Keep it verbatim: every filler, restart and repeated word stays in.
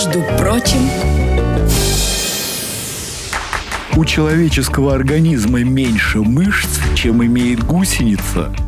Между прочим... У человеческого организма меньше мышц, чем имеет гусеница.